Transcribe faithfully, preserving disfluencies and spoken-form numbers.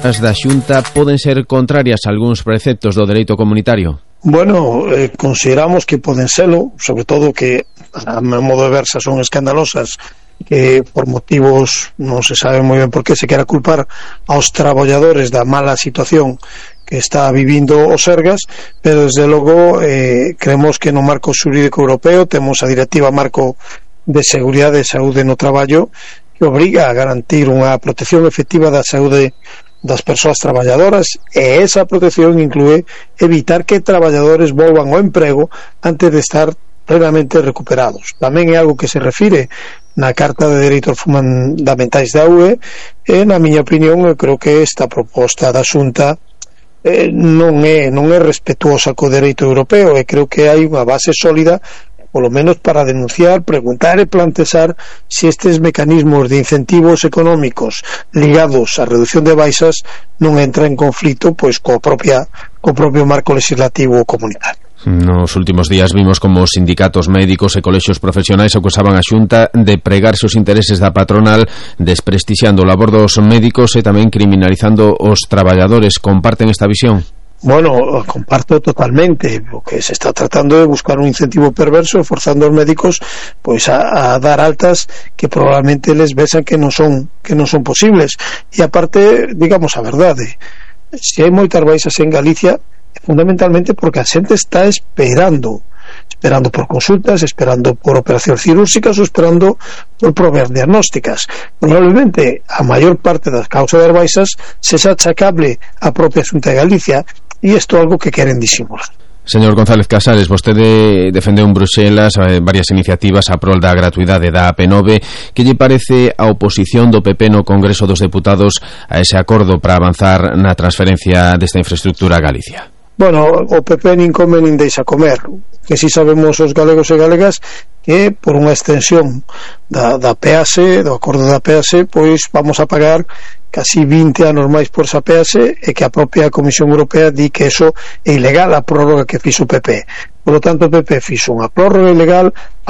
As da Xunta poden ser contrarias a algúns preceptos do dereito comunitario? Bueno, eh, consideramos que poden selo, sobre todo que a meu modo de ver son escandalosas, que por motivos non se sabe moi ben por que se quera culpar aos traballadores da mala situación que está vivindo o Sergas, pero desde logo eh, creemos que no marco xurídico europeo temos a Directiva Marco de Seguridade e Saúde no Traballo que obriga a garantir unha protección efectiva da saúde das persoas traballadoras, e esa protección inclúe evitar que traballadores volvan ao emprego antes de estar plenamente recuperados. Tamén é algo que se refire na Carta de Dereitos Fundamentais da U E, e na miña opinión eu creo que esta proposta da Xunta eh, non é non é respetuosa co dereito europeo, e creo que hai unha base sólida polo menos para denunciar, preguntar e plantexar se estes mecanismos de incentivos económicos ligados á reducción de baixas non entra en conflito pois co propia co propio marco legislativo comunitario. Nos últimos días vimos como os sindicatos médicos e colexios profesionais acusaban a Xunta de pregarse os intereses da patronal, desprestixiando o labor dos médicos e tamén criminalizando os traballadores. Comparten esta visión? Bueno, comparto totalmente. O que se está tratando de buscar un incentivo perverso, forzando aos médicos pois a, a dar altas que probablemente les besan que non son que non son posibles. E aparte, digamos a verdade, se hai moitas baixas en Galicia, fundamentalmente porque a xente está esperando esperando por consultas, esperando por operacións cirúrxicas ou esperando por prober diagnósticas. Probablemente a maior parte das causas das baixas sexa achacable á propia Xunta de Galicia, e isto é algo que queren disimular. Señor González Casares, vostede defendeu en Bruxelas eh, varias iniciativas a prol da gratuidade da A P nove. Que lle parece a oposición do P P no Congreso dos Deputados a ese acordo para avanzar na transferencia desta infraestructura a Galicia? Bueno, o P P nin come nin deixa comer. Que si sabemos os galegos e galegas que por unha extensión da, da P A S, do acordo da P A S, pois vamos a pagar casi vinte anos máis por esa P A S, e que a propia Comisión Europea di que eso é ilegal, a prórroga que fixo o P P. Por lo tanto, o P P fixo unha prórroga ilegal